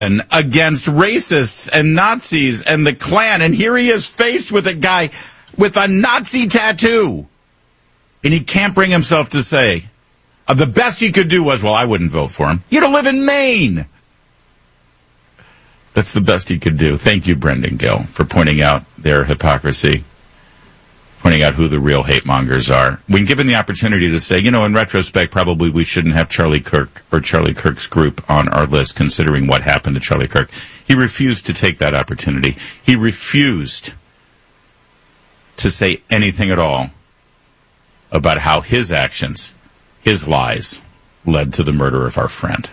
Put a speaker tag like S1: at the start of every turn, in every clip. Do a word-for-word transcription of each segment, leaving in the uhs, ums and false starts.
S1: against racists and Nazis and the Klan, and here he is faced with a guy with a Nazi tattoo, and he can't bring himself to say, uh, the best he could do was, well, I wouldn't vote for him. You don't live in Maine. That's the best he could do. Thank you, Brendan Gill, for pointing out their hypocrisy, pointing out who the real hate mongers are. When given the opportunity to say, you know, in retrospect, probably we shouldn't have Charlie Kirk or Charlie Kirk's group on our list, considering what happened to Charlie Kirk. He refused to take that opportunity. He refused to say anything at all about how his actions, his lies, led to the murder of our friend.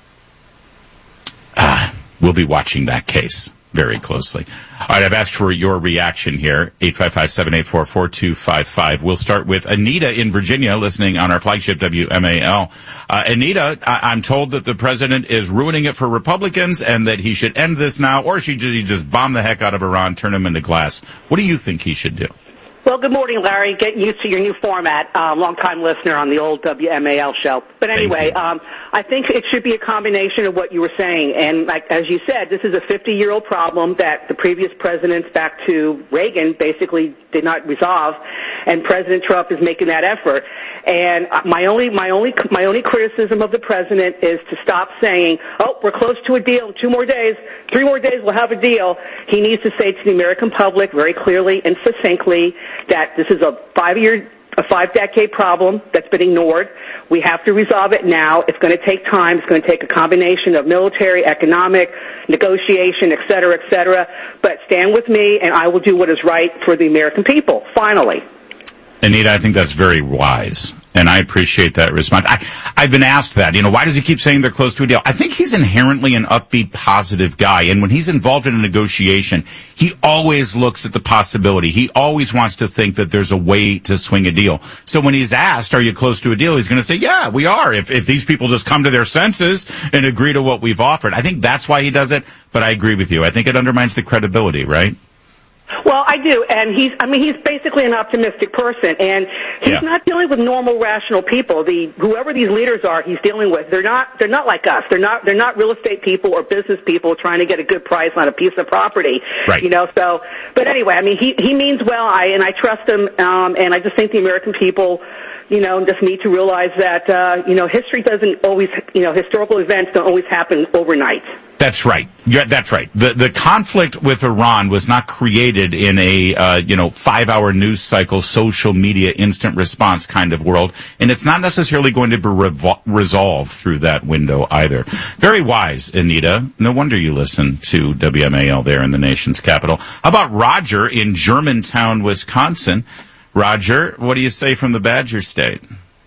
S1: Ah, we'll be watching that case very closely. All right, I've asked for your reaction here, eight five five, seven eight four, four two five five. We'll start with Anita in Virginia, listening on our flagship W M A L. Uh, Anita, I- I'm told that the president is ruining it for Republicans and that he should end this now, or should he just bomb the heck out of Iran, turn him into glass? What do you think he should do?
S2: Well, good morning, Larry. Get used to your new format. Uh, long-time listener on the old W M A L show. But anyway, um, I think it should be a combination of what you were saying. And like as you said, this is a fifty-year-old problem that the previous presidents back to Reagan basically did not resolve, and President Trump is making that effort. And my only, my only, my only criticism of the president is to stop saying, "Oh, we're close to a deal. Two more days, three more days, we'll have a deal." He needs to say to the American public very clearly and succinctly that this is a five-year, a five-decade problem that's been ignored. We have to resolve it now. It's going to take time. It's going to take a combination of military, economic, negotiation, et cetera, et cetera. But stand with me, and I will do what is right for the American people, finally.
S1: Anita, I think that's very wise, and I appreciate that response. I, I've been asked that, you know, why does he keep saying they're close to a deal? I think he's inherently an upbeat, positive guy, and when he's involved in a negotiation, he always looks at the possibility. He always wants to think that there's a way to swing a deal. So when he's asked, are you close to a deal, he's going to say, yeah, we are, if, if these people just come to their senses and agree to what we've offered. I think that's why he does it, but I agree with you. I think it undermines the credibility, right?
S2: Well, I do, and he's, I mean, he's basically an optimistic person, and he's
S1: yeah.
S2: not dealing with normal, rational people. The, whoever these leaders are, he's dealing with, they're not, they're not like us. They're not, they're not real estate people or business people trying to get a good price on a piece of property.
S1: Right.
S2: You know, so, but anyway, I mean, he, he means well, I, and I trust him, um, and I just think the American people, you know, just need to realize that, uh, you know, history doesn't always, you know, historical events don't always happen overnight.
S1: That's right. Yeah, that's right. The the conflict with Iran was not created in a uh, you know five hour news cycle, social media, instant response kind of world, and it's not necessarily going to be revol- resolved through that window either. Very wise, Anita. No wonder you listen to W M A L there in the nation's capital. How about Roger in Germantown, Wisconsin? Roger, what do you say from the Badger State?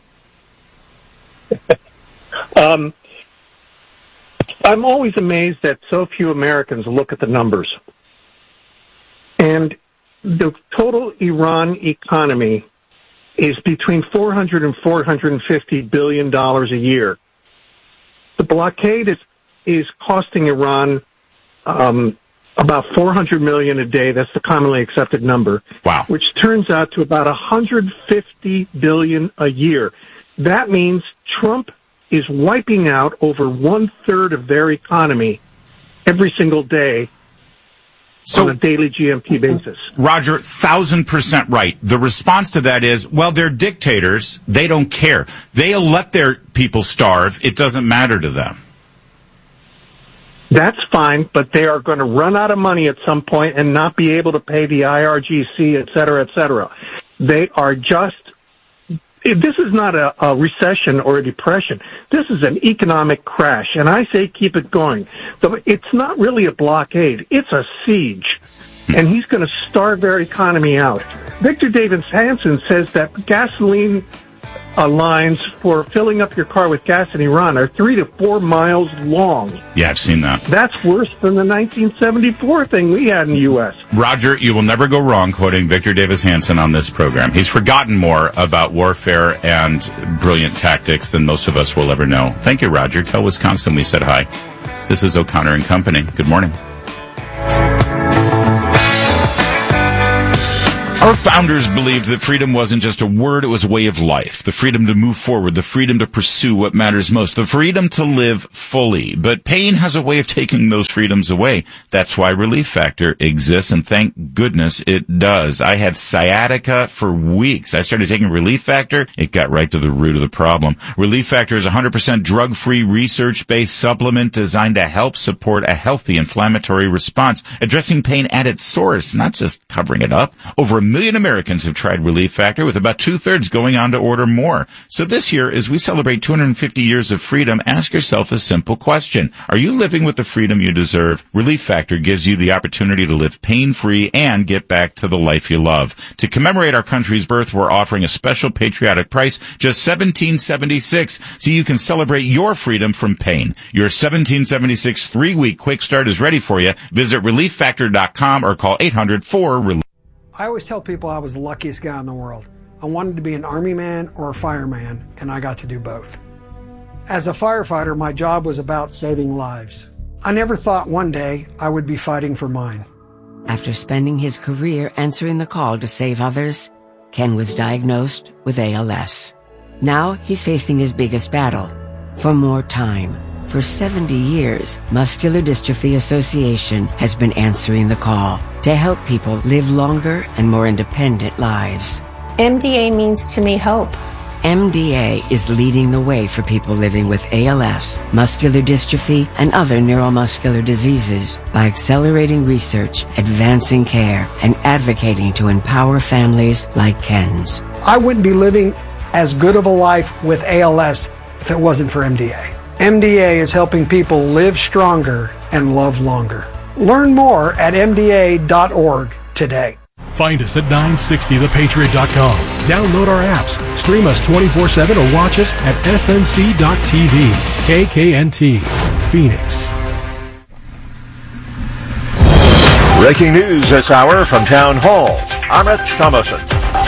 S3: um. I'm always amazed that so few Americans look at the numbers. And the total Iran economy is between four hundred and four hundred fifty billion dollars a year. The blockade is, is costing Iran um, about four hundred million dollars a day. That's the commonly accepted number.
S1: Wow.
S3: Which turns out to about one hundred fifty billion dollars a year. That means Trump is wiping out over one-third of their economy every single day so, on a daily G M P basis.
S1: Roger, thousand percent right. The response to that is, well, they're dictators. They don't care. They'll let their people starve. It doesn't matter to them.
S3: That's fine, but they are going to run out of money at some point and not be able to pay the I R G C, et cetera, et cetera. They are just This is not a, a recession or a depression. This is an economic crash, and I say keep it going. It's not really a blockade. It's a siege, and he's going to starve their economy out. Victor Davis Hanson says that gasoline uh, lines for filling up your car with gas in Iran are three to four miles long.
S1: Yeah, I've seen that.
S3: That's worse than the nineteen seventy-four thing we had in the U S
S1: Roger, you will never go wrong quoting Victor Davis Hanson on this program. He's forgotten more about warfare and brilliant tactics than most of us will ever know. Thank you, Roger. Tell Wisconsin we said hi. This is O'Connor and Company. Good morning. Our founders believed that freedom wasn't just a word, it was a way of life. The freedom to move forward, the freedom to pursue what matters most, the freedom to live fully. But pain has a way of taking those freedoms away. That's why Relief Factor exists, and thank goodness it does. I had sciatica for weeks. I started taking Relief Factor. It got right to the root of the problem. Relief Factor is a one hundred percent drug-free, research-based supplement designed to help support a healthy inflammatory response, addressing pain at its source, not just covering it up. Over a million Americans have tried Relief Factor, with about two-thirds going on to order more. So this year, as we celebrate two hundred fifty years of freedom, ask yourself a simple question. Are you living with the freedom you deserve? Relief Factor gives you the opportunity to live pain-free and get back to the life you love. To commemorate our country's birth, we're offering a special patriotic price, just seventeen dollars and seventy-six cents, so you can celebrate your freedom from pain. Your seventeen dollars and seventy-six cents three-week quick start is ready for you. Visit relief factor dot com or call eight hundred four relief.
S4: I always tell people I was the luckiest guy in the world. I wanted to be an army man or a fireman, and I got to do both. As a firefighter, my job was about saving lives. I never thought one day I would be fighting for mine.
S5: After spending his career answering the call to save others, Ken was diagnosed with A L S. Now he's facing his biggest battle, for more time. For seventy years, Muscular Dystrophy Association has been answering the call to help people live longer and more independent lives.
S6: M D A means to me hope.
S5: M D A is leading the way for people living with A L S, muscular dystrophy, and other neuromuscular diseases by accelerating research, advancing care, and advocating to empower families like Ken's.
S4: I wouldn't be living as good of a life with A L S if it wasn't for M D A. M D A is helping people live stronger and love longer. Learn more at M D A dot org today.
S7: Find us at nine sixty the patriot dot com. Download our apps, stream us twenty-four seven, or watch us at S N C dot T V. K K N T, Phoenix.
S8: Breaking news this hour from Town Hall. I'm Rich Thomason.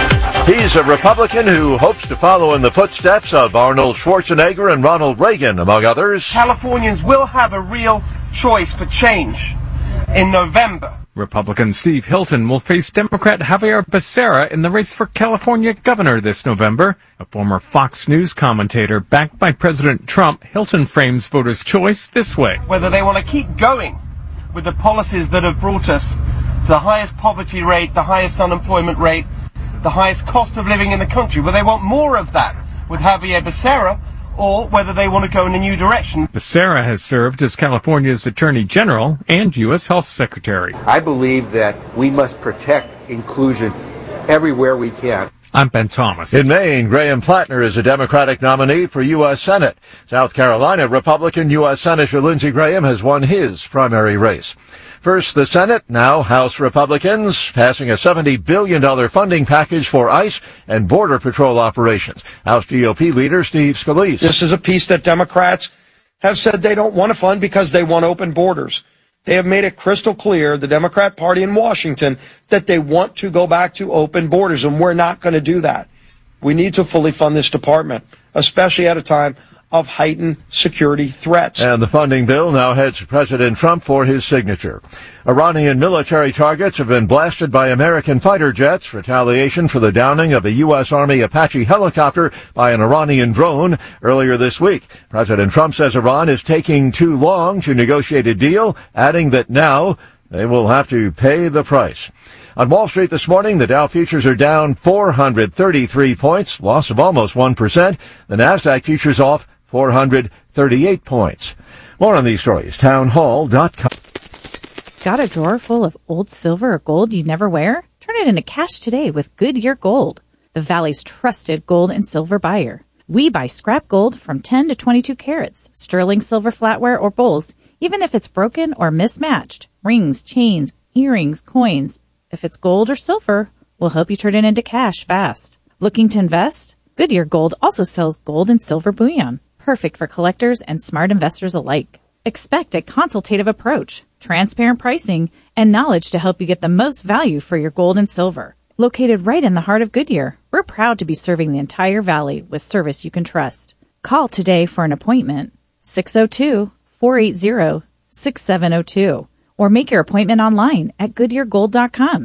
S8: He's a Republican who hopes to follow in the footsteps of Arnold Schwarzenegger and Ronald Reagan, among others.
S9: Californians will have a real choice for change in November.
S10: Republican Steve Hilton will face Democrat Javier Becerra in the race for California governor this November. A former Fox News commentator backed by President Trump, Hilton frames voters' choice this way.
S9: Whether they want to keep going with the policies that have brought us to the highest poverty rate, the highest unemployment rate, the highest cost of living in the country, whether they want more of that with Javier Becerra, or whether they want to go in a new direction.
S10: Becerra has served as California's Attorney General and U S Health Secretary.
S11: I believe that we must protect inclusion everywhere we can.
S10: I'm Ben Thomas.
S8: In Maine, Graham Plattner is a Democratic nominee for U S Senate. South Carolina Republican U S Senator Lindsey Graham has won his primary race. First, the Senate, now House Republicans, passing a seventy billion dollars funding package for ICE and Border Patrol operations. House G O P leader Steve Scalise.
S12: This is a piece that Democrats have said they don't want to fund because they want open borders. They have made it crystal clear, the Democrat Party in Washington, that they want to go back to open borders, and we're not going to do that. We need to fully fund this department, especially at a time of heightened security threats.
S8: And the funding bill now heads to President Trump for his signature. Iranian military targets have been blasted by American fighter jets, retaliation for the downing of a U S Army Apache helicopter by an Iranian drone earlier this week. President Trump says Iran is taking too long to negotiate a deal, adding that now they will have to pay the price. On Wall Street this morning, the Dow futures are down four hundred thirty-three points, loss of almost one percent. The NASDAQ futures off four hundred thirty-eight points. More on these stories, town hall dot com.
S13: Got a drawer full of old silver or gold you'd never wear? Turn it into cash today with Goodyear Gold, the Valley's trusted gold and silver buyer. We buy scrap gold from ten to twenty-two carats, sterling silver flatware or bowls, even if it's broken or mismatched. Rings, chains, earrings, coins. If it's gold or silver, we'll help you turn it into cash fast. Looking to invest? Goodyear Gold also sells gold and silver bullion, perfect for collectors and smart investors alike. Expect a consultative approach, transparent pricing, and knowledge to help you get the most value for your gold and silver. Located right in the heart of Goodyear, we're proud to be serving the entire valley with service you can trust. Call today for an appointment, six oh two, four eight zero, six seven oh two, or make your appointment online at goodyear gold dot com.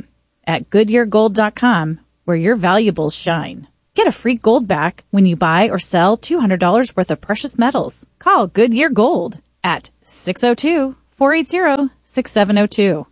S13: at goodyear gold dot com, where your valuables shine. Get a free gold back when you buy or sell two hundred dollars worth of precious metals. Call Goodyear Gold at six oh two, four eight zero, six seven oh two.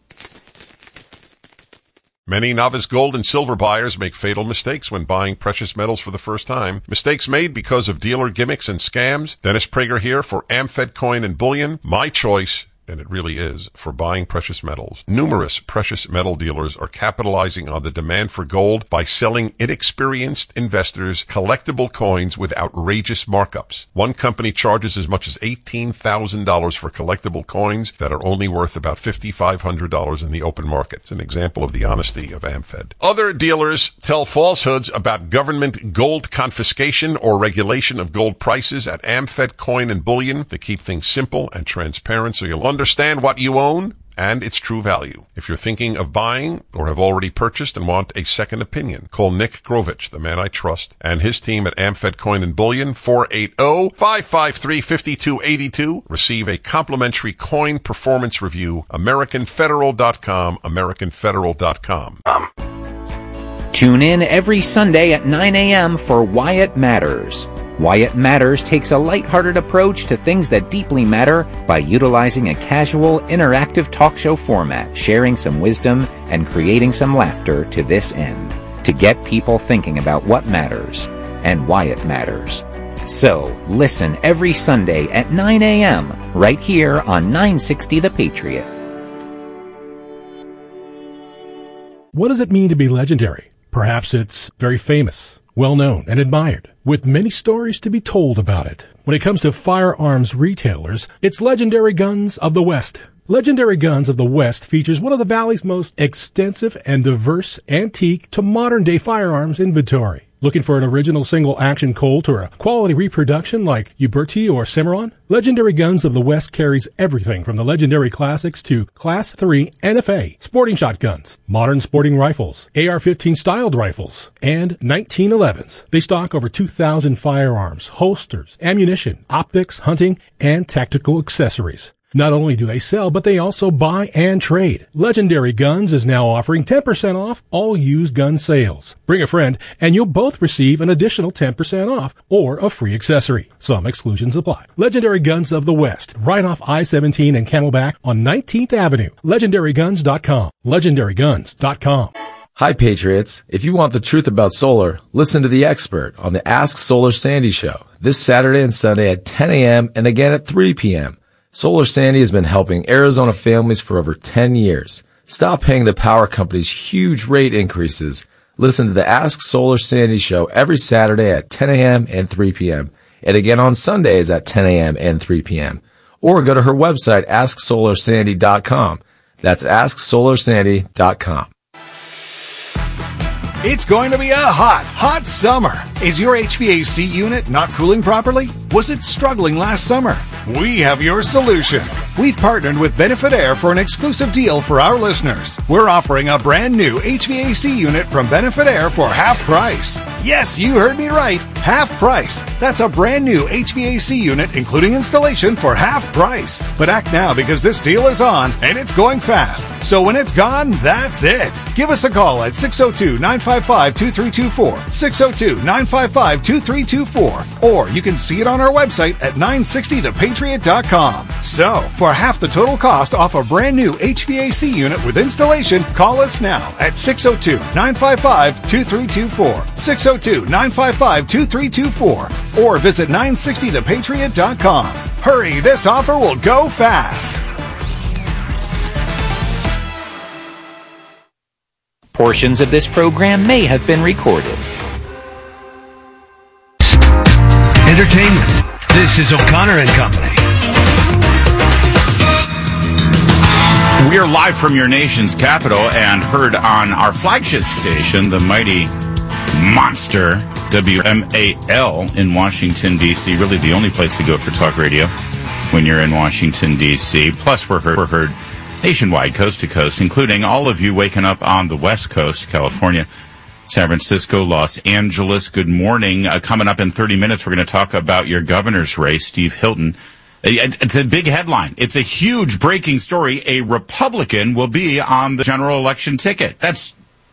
S14: Many novice gold and silver buyers make fatal mistakes when buying precious metals for the first time. Mistakes made because of dealer gimmicks and scams. Dennis Prager here for AmFed Coin and Bullion. My choice, and it really is, for buying precious metals. Numerous precious metal dealers are capitalizing on the demand for gold by selling inexperienced investors collectible coins with outrageous markups. One company charges as much as eighteen thousand dollars for collectible coins that are only worth about five thousand five hundred dollars in the open market. It's an example of the honesty of AmFed. Other dealers tell falsehoods about government gold confiscation or regulation of gold prices at AmFed Coin and Bullion to keep things simple and transparent so you'll understand what you own and its true value. If you're thinking of buying or have already purchased and want a second opinion, call Nick Grovich, the man I trust, and his team at AmFed Coin and Bullion, four eight zero, five five three, five two eight two. Receive a complimentary coin performance review. American Federal dot com, American Federal dot com. Um.
S15: Tune in every Sunday at nine a.m. for Wyatt Matters. Wyatt Matters takes a lighthearted approach to things that deeply matter by utilizing a casual, interactive talk show format, sharing some wisdom and creating some laughter to this end, to get people thinking about what matters and why it matters. So, listen every Sunday at nine a.m. right here on nine sixty The Patriot.
S7: What does it mean to be legendary? Perhaps it's very famous, well-known, and admired, with many stories to be told about it. When it comes to firearms retailers, it's Legendary Guns of the West. Legendary Guns of the West features one of the Valley's most extensive and diverse antique to modern-day firearms inventory. Looking for an original single-action Colt or a quality reproduction like Uberti or Cimarron? Legendary Guns of the West carries everything from the legendary classics to Class three N F A, sporting shotguns, modern sporting rifles, A R fifteen styled rifles, and nineteen elevens. They stock over two thousand firearms, holsters, ammunition, optics, hunting, and tactical accessories. Not only do they sell, but they also buy and trade. Legendary Guns is now offering ten percent off all used gun sales. Bring a friend, and you'll both receive an additional ten percent off or a free accessory. Some exclusions apply. Legendary Guns of the West, right off I seventeen and Camelback on nineteenth Avenue. Legendary Guns dot com. Legendary Guns dot com.
S16: Hi, Patriots. If you want the truth about solar, listen to the expert on the Ask Solar Sandy show this Saturday and Sunday at ten a.m. and again at three p.m. Solar Sandy has been helping Arizona families for over ten years. Stop paying the power company's huge rate increases. Listen to the Ask Solar Sandy show every Saturday at ten a.m. and three p.m. and again on Sundays at ten a.m. and three p.m. Or go to her website, ask solar sandy dot com. That's ask solar sandy dot com.
S17: It's going to be a hot, hot summer. Is your H V A C unit not cooling properly? Was it struggling last summer? We have your solution. We've partnered with Benefit Air for an exclusive deal for our listeners. We're offering a brand new H V A C unit from Benefit Air for half price. Yes, you heard me right. Half price. That's a brand new H V A C unit, including installation, for half price. But act now because this deal is on and it's going fast. So when it's gone, that's it. Give us a call at six oh two, nine five five, two three two four, six oh two, nine five five, two three two four, or you can see it on our website at nine sixty the patriot dot com. So, for half the total cost off a brand new H V A C unit with installation, call us now at six oh two, nine five five, two three two four, six oh two, nine five five, two three two four, or visit nine sixty the patriot dot com. Hurry, this offer will go fast.
S15: Portions of this program may have been recorded.
S18: Entertainment. This is O'Connor and Company.
S1: We are live from your nation's capital and heard on our flagship station, the mighty monster W M A L in Washington, D C. Really the only place to go for talk radio when you're in Washington, D C. Plus, we're heard, we're heard nationwide, coast to coast, including all of you waking up on the West Coast, California, San Francisco, Los Angeles. Good morning. Uh, coming up in thirty minutes, we're going to talk about your governor's race, Steve Hilton. It's a big headline. It's a huge breaking story. A Republican will be on the general election ticket. That's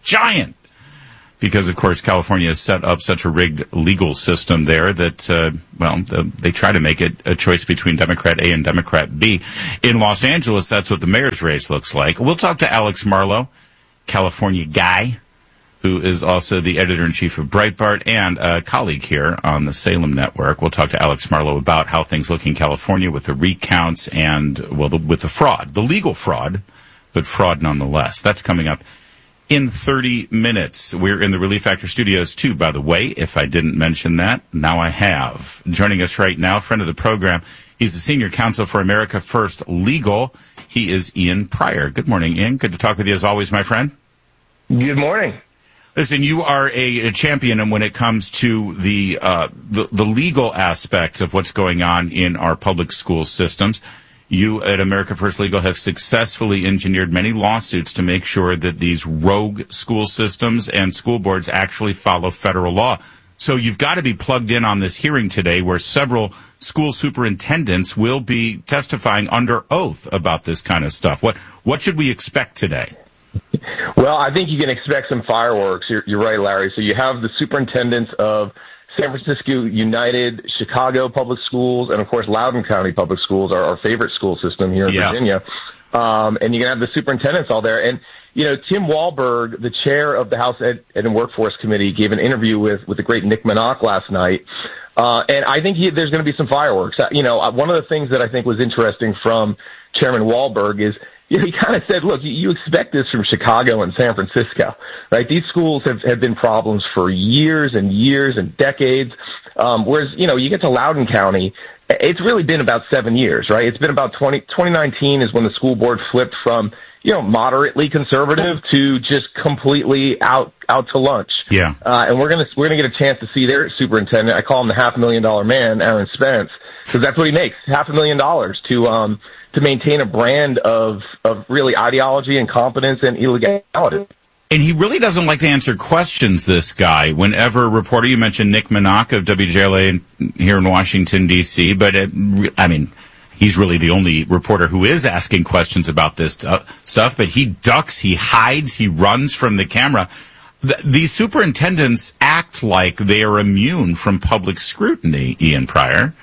S1: giant. Because, of course, California has set up such a rigged legal system there that, uh, well, the, they try to make it a choice between Democrat A and Democrat B. In Los Angeles, that's what the mayor's race looks like. We'll talk to Alex Marlow, California guy, who is also the editor-in-chief of Breitbart and a colleague here on the Salem Network. We'll talk to Alex Marlow about how things look in California with the recounts and, well, the, with the fraud, the legal fraud, but fraud nonetheless. That's coming up in thirty minutes. We're in the Relief Factor studios, too, by the way. If I didn't mention that, now I have. Joining us right now, friend of the program, he's the senior counsel for America First Legal. He is Ian Prior. Good morning, Ian. Good to talk with you as always, my friend.
S19: Good morning.
S1: Listen, you are a, a champion when it comes to the, uh, the the legal aspects of what's going on in our public school systems. You at America First Legal have successfully engineered many lawsuits to make sure that these rogue school systems and school boards actually follow federal law. So you've got to be plugged in on this hearing today where several school superintendents will be testifying under oath about this kind of stuff. What what should we expect today?
S19: Well, I think you can expect some fireworks. You're, you're right, Larry. So you have the superintendents of San Francisco United, Chicago Public Schools, and, of course, Loudoun County Public Schools, are our favorite school system here in yeah. Virginia. Um, and you're going to have the superintendents all there. And, you know, Tim Walberg, the chair of the House Ed, Ed and Workforce Committee, gave an interview with, with the great Nick Minock last night. Uh, and I think he, there's going to be some fireworks. Uh, you know, one of the things that I think was interesting from Chairman Walberg is, you know, he kind of said, look, you, you expect this from Chicago and San Francisco, right? These schools have, have been problems for years and years and decades. Um, whereas, you know, you get to Loudoun County, it's really been about seven years, right? It's been about twenty, twenty nineteen is when the school board flipped from, you know, moderately conservative to just completely out, out to lunch.
S1: Yeah.
S19: Uh, and we're going to, we're going to get a chance to see their superintendent. I call him the half a million dollar man, Aaron Spence, because that's what he makes, half a million dollars to, um, to maintain a brand of, of really ideology, incompetence, and illegality.
S1: And he really doesn't like to answer questions, this guy. Whenever a reporter, you mentioned Nick Minock of W J L A here in Washington, D C, but it, I mean, he's really the only reporter who is asking questions about this stuff, but he ducks, he hides, he runs from the camera. The, these superintendents act like they are immune from public scrutiny, Ian Prior.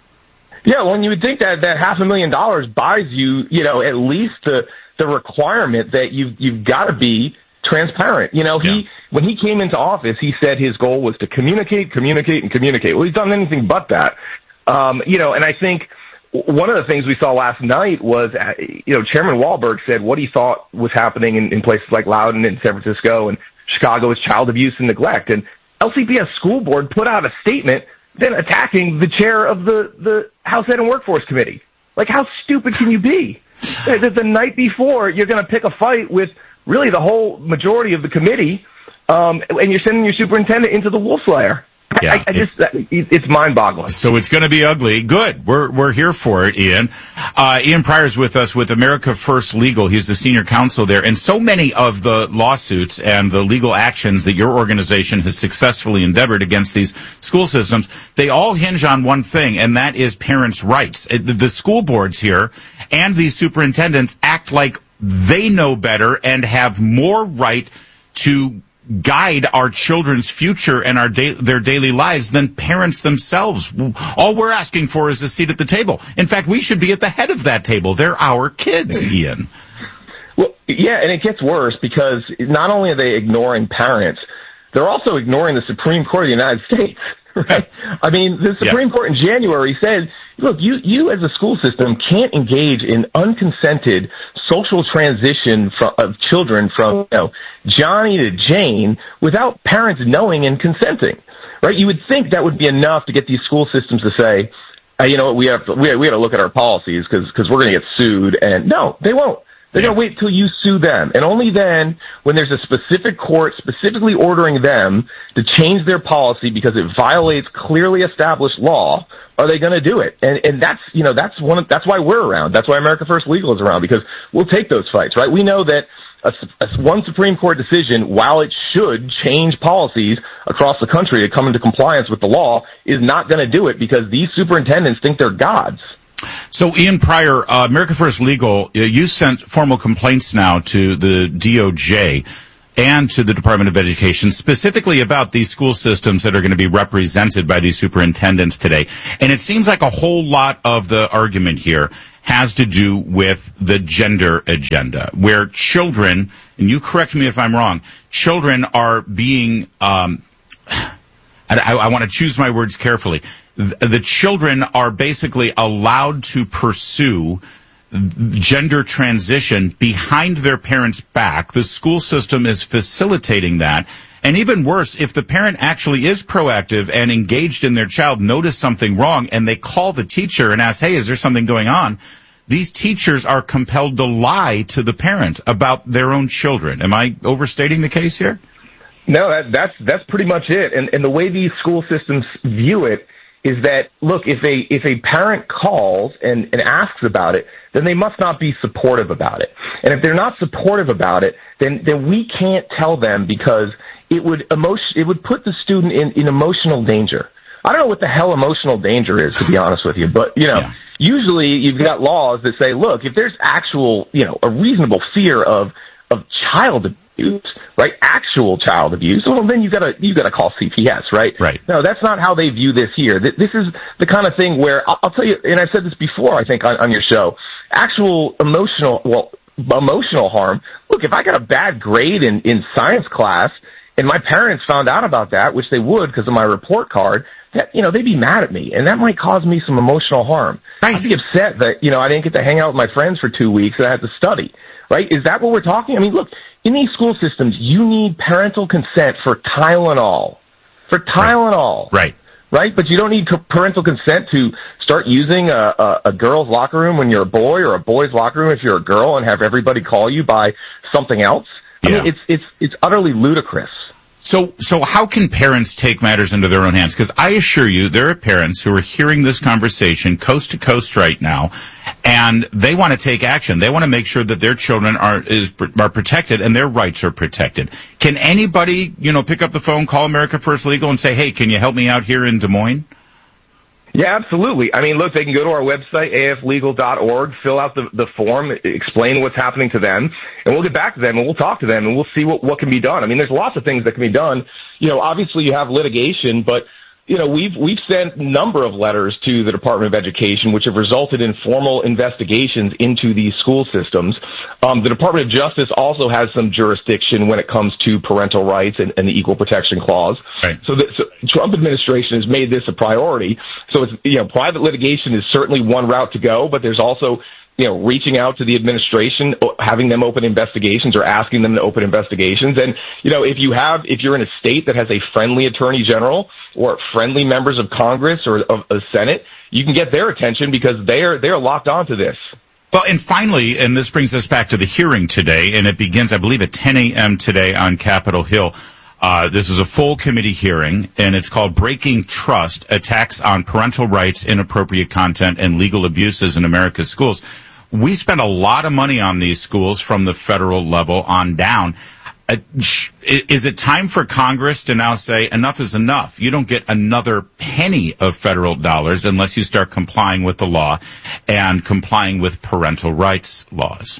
S19: Yeah, well, and you would think that that half a million dollars buys you, you know, at least the the requirement that you've you've got to be transparent. You know, he yeah. when he came into office, he said his goal was to communicate, communicate, and communicate. Well, he's done anything but that. Um, you know, and I think one of the things we saw last night was, uh, you know, Chairman Walberg said what he thought was happening in, in places like Loudoun and San Francisco and Chicago was child abuse and neglect. And L C P S school board put out a statement then attacking the chair of the, the House Ed and Workforce Committee. Like, how stupid can you be? That the night before, you're going to pick a fight with really the whole majority of the committee, um, and you're sending your superintendent into the wolf's lair.
S1: Yeah,
S19: I, I just, it, it's mind-boggling.
S1: So it's going to be ugly. Good. We're we're here for it, Ian. Uh, Ian Prior's with us with America First Legal. He's the senior counsel there. And so many of the lawsuits and the legal actions that your organization has successfully endeavored against these school systems, they all hinge on one thing, and that is parents' rights. The, the school boards here and these superintendents act like they know better and have more right to guide our children's future and our da- their daily lives than parents themselves. All we're asking for is a seat at the table. In fact, we should be at the head of that table. They're our kids, Ian.
S19: Well, yeah, and it gets worse because not only are they ignoring parents, they're also ignoring the Supreme Court of the United States. Right? I mean, the Supreme yeah. Court in January said, look, you, you as a school system can't engage in unconsented social transition from, of children from, you know, Johnny to Jane without parents knowing and consenting, right? You would think that would be enough to get these school systems to say, uh, you know what, we have to, we, we got to look at our policies because, because we're going to get sued. And no, they won't. They're yeah. going to wait till you sue them. And only then, when there's a specific court specifically ordering them to change their policy because it violates clearly established law, are they going to do it? And, and that's, you know, that's one of, that's why we're around. That's why America First Legal is around, because we'll take those fights, right? We know that a, a, one Supreme Court decision, while it should change policies across the country to come into compliance with the law, is not going to do it because these superintendents think they're gods.
S1: So, Ian Prior, uh, America First Legal, uh, you sent formal complaints now to the D O J and to the Department of Education, specifically about these school systems that are going to be represented by these superintendents today. And it seems like a whole lot of the argument here has to do with the gender agenda, where children, and you correct me if I'm wrong, children are being, um, I, I want to choose my words carefully, the children are basically allowed to pursue gender transition behind their parents' back. The school system is facilitating that. And even worse, if the parent actually is proactive and engaged in their child, notice something wrong, and they call the teacher and ask, hey, is there something going on? These teachers are compelled to lie to the parent about their own children. Am I overstating the case here?
S19: No, that, that's that's pretty much it. And, and the way these school systems view it is that, look, if a if a parent calls and, and asks about it, then they must not be supportive about it. And if they're not supportive about it, then then we can't tell them, because it would emotion it would put the student in, in emotional danger. I don't know what the hell emotional danger is, to be honest with you, but you know, yeah. Usually you've got laws that say, look, if there's actual, you know, a reasonable fear of of child abuse, right? Actual child abuse. Well, then you gotta you gotta call C P S, right?
S1: Right.
S19: No, that's not how they view this here. This is the kind of thing where I'll, I'll tell you, and I've said this before, I think, on, on your show. Actual emotional, well, emotional harm. Look, if I got a bad grade in in science class, and my parents found out about that, which they would because of my report card, that, you know, they'd be mad at me, and that might cause me some emotional harm. Right. I'd be upset that, you know, I didn't get to hang out with my friends for two weeks and I had to study. Right? Is that what we're talking? I mean, look, in these school systems, you need parental consent for Tylenol. For Tylenol.
S1: Right.
S19: Right? But you don't need parental consent to start using a, a, a girl's locker room when you're a boy, or a boy's locker room if you're a girl, and have everybody call you by something else. I yeah. mean, it's it's it's utterly ludicrous.
S1: So, so how can parents take matters into their own hands? Because I assure you, there are parents who are hearing this conversation coast to coast right now, and they want to take action. They want to make sure that their children are is are protected and their rights are protected. Can anybody, you know, pick up the phone, call America First Legal, and say, "Hey, can you help me out here in Des Moines?"
S19: Yeah, absolutely. I mean, look, they can go to our website, A F legal dot org, fill out the, the form, explain what's happening to them, and we'll get back to them, and we'll talk to them, and we'll see what, what can be done. I mean, there's lots of things that can be done. You know, obviously you have litigation, but, you know, we've we've sent a number of letters to the Department of Education, which have resulted in formal investigations into these school systems. Um, the Department of Justice also has some jurisdiction when it comes to parental rights and, and the Equal Protection Clause.
S1: Right.
S19: So the so Trump administration has made this a priority. So it's, you know, private litigation is certainly one route to go, but there's also, you know, reaching out to the administration, having them open investigations or asking them to open investigations. And, you know, if you have, if you're in a state that has a friendly attorney general or friendly members of Congress or of the Senate, you can get their attention because they're, they're locked onto this.
S1: Well, and finally, and this brings us back to the hearing today, and it begins, I believe, at ten a.m. today on Capitol Hill. Uh, this is a full committee hearing, and it's called Breaking Trust, Attacks on Parental Rights, Inappropriate Content, and Legal Abuses in America's Schools. We spend a lot of money on these schools from the federal level on down. Uh, is it time for Congress to now say enough is enough? You don't get another penny of federal dollars unless you start complying with the law and complying with parental rights laws.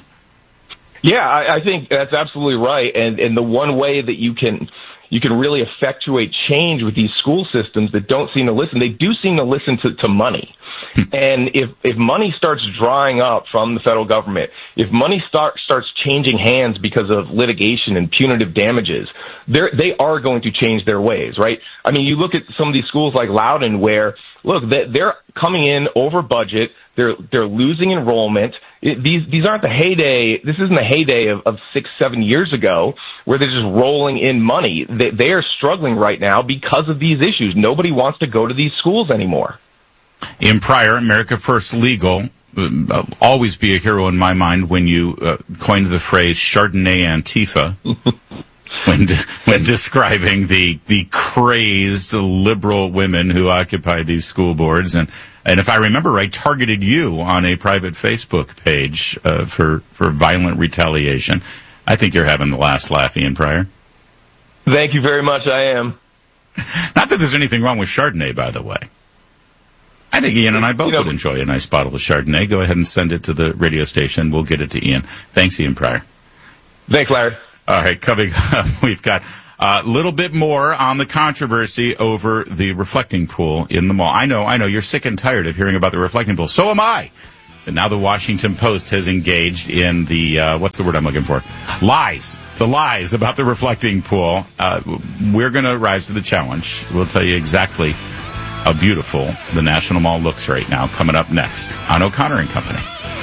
S19: Yeah, I, I think that's absolutely right. And, and the one way that you can you can really effectuate change with these school systems that don't seem to listen, they do seem to listen to, to money. And if, if money starts drying up from the federal government, if money start, starts changing hands because of litigation and punitive damages, they're, they are going to change their ways, right? I mean, you look at some of these schools like Loudoun where, look, they're coming in over budget, they're, they're losing enrollment. It, these, these aren't the heyday, this isn't the heyday of, of six, seven years ago where they're just rolling in money. They, they are struggling right now because of these issues. Nobody wants to go to these schools anymore.
S1: Ian Prior, America First Legal, uh, always be a hero in my mind when you uh, coined the phrase Chardonnay Antifa when de- when describing the the crazed liberal women who occupy these school boards, and and if I remember right, targeted you on a private Facebook page uh, for for violent retaliation. I think you're having the last laugh, Ian Prior.
S19: Thank you very much. I am.
S1: Not that there's anything wrong with Chardonnay, by the way. I think Ian and I both
S19: you know,
S1: would enjoy a nice bottle of Chardonnay. Go ahead and send it to the radio station. We'll get it to Ian. Thanks, Ian Prior.
S19: Thanks, Larry.
S1: All right, coming up, we've got a little bit more on the controversy over the reflecting pool in the mall. I know, I know, you're sick and tired of hearing about the reflecting pool. So am I. But now the Washington Post has engaged in the, uh, what's the word I'm looking for? Lies. The lies about the reflecting pool. Uh, we're going to rise to the challenge. We'll tell you exactly how beautiful the National Mall looks right now, coming up next on O'Connor and Company.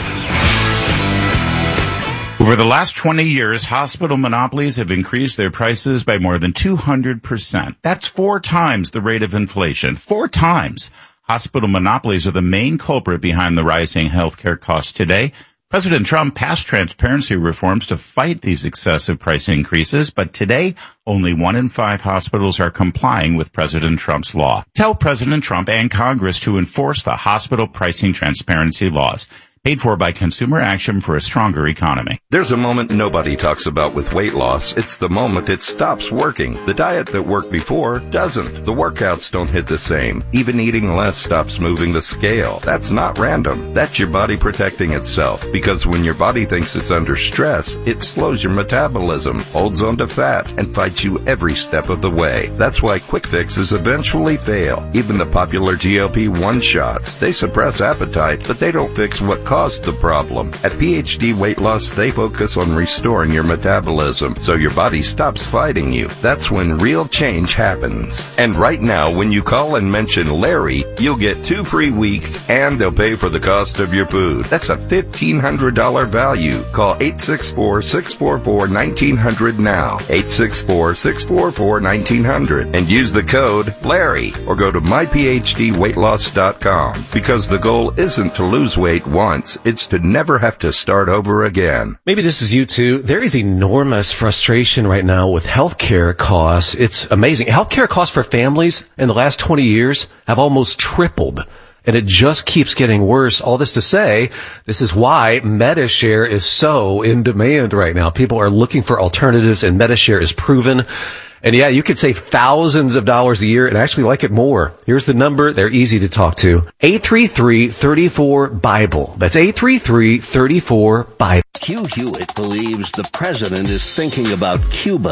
S1: Over the last twenty years, hospital monopolies have increased their prices by more than two hundred percent. That's four times the rate of inflation. Four times. Hospital monopolies are the main culprit behind the rising healthcare costs today. President Trump passed transparency reforms to fight these excessive price increases, but today, only one in five hospitals are complying with President Trump's law. Tell President Trump and Congress to enforce the hospital pricing transparency laws. Paid for by Consumer Action for a Stronger Economy.
S20: There's a moment nobody talks about with weight loss. It's the moment it stops working. The diet that worked before doesn't. The workouts don't hit the same. Even eating less stops moving the scale. That's not random. That's your body protecting itself. Because when your body thinks it's under stress, it slows your metabolism, holds on to fat, and fights you every step of the way. That's why quick fixes eventually fail. Even the popular G L P one shots. They suppress appetite, but they don't fix what caused the problem. At P H D Weight Loss, they focus on restoring your metabolism so your body stops fighting you. That's when real change happens. And right now, when you call and mention Larry, you'll get two free weeks and they'll pay for the cost of your food. That's a fifteen hundred dollars value. Call eight six four, six four four, one nine zero zero now. eight six four, six four four, one nine zero zero and use the code Larry or go to my p h d weight loss dot com because the goal isn't to lose weight once. It's to never have to start over again.
S21: Maybe this is you too. There is enormous frustration right now with healthcare costs. It's amazing. Healthcare costs for families in the last twenty years have almost tripled. And it just keeps getting worse. All this to say, this is why MediShare is so in demand right now. People are looking for alternatives, and MediShare is proven. And yeah, you could save thousands of dollars a year and actually like it more. Here's the number. They're easy to talk to. eight three three, three four, Bible. That's eight three three, three four, Bible.
S22: Hugh Hewitt believes the president is thinking about Cuba.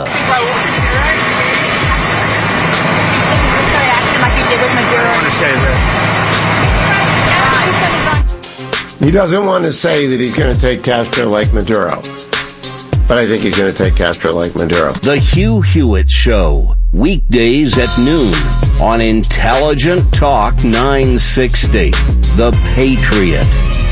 S23: He doesn't want to say that he's going to take Castro like Maduro. But I think he's going to take Castro like Maduro.
S22: The Hugh Hewitt Show, weekdays at noon on Intelligent Talk nine sixty, The Patriot.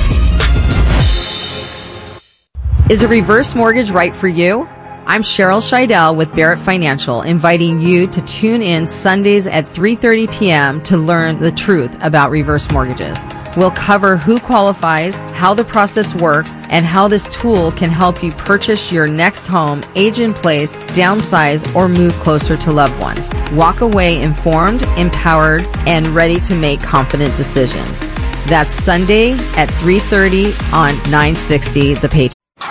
S24: Is a reverse mortgage right for you? I'm Cheryl Scheidel with Barrett Financial, inviting you to tune in Sundays at three thirty p.m. to learn the truth about reverse mortgages. We'll cover who qualifies, how the process works, and how this tool can help you purchase your next home, age in place, downsize, or move closer to loved ones. Walk away informed, empowered, and ready to make confident decisions. That's Sunday at three thirty on nine sixty The Patriot.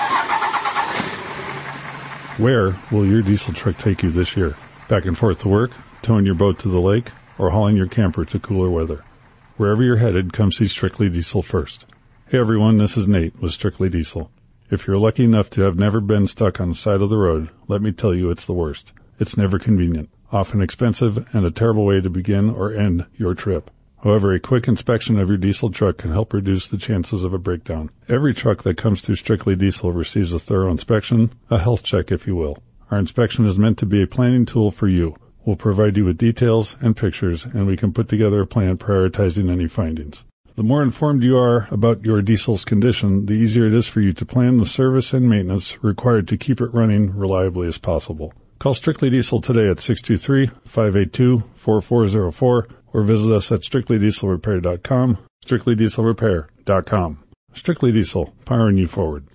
S25: Where will your diesel truck take you this year? Back and forth to work, towing your boat to the lake, or hauling your camper to cooler weather? Wherever you're headed, come see Strictly Diesel first. Hey everyone, this is Nate with Strictly Diesel. If you're lucky enough to have never been stuck on the side of the road, let me tell you it's the worst. It's never convenient, often expensive, and a terrible way to begin or end your trip. However, a quick inspection of your diesel truck can help reduce the chances of a breakdown. Every truck that comes through Strictly Diesel receives a thorough inspection, a health check if you will. Our inspection is meant to be a planning tool for you. We'll provide you with details and pictures, and we can put together a plan prioritizing any findings. The more informed you are about your diesel's condition, the easier it is for you to plan the service and maintenance required to keep it running reliably as possible. Call Strictly Diesel today at six two three, five eight two, four four zero four or visit us at strictly diesel repair dot com, strictly diesel repair dot com. Strictly Diesel, powering you forward.